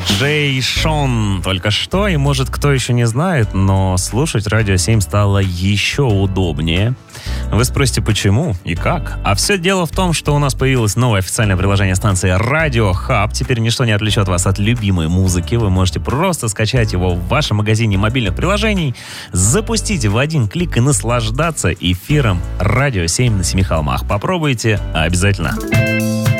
Джей Шон только что, и может кто еще не знает, но слушать Радио 7 стало еще удобнее. Вы спросите, почему и как? А все дело в том, что у нас появилось новое официальное приложение станции Radio Hub. Теперь ничто не отвлечет вас от любимой музыки. Вы можете просто скачать его в вашем магазине мобильных приложений, запустить в один клик и наслаждаться эфиром Радио 7 на Семи холмах. Попробуйте обязательно.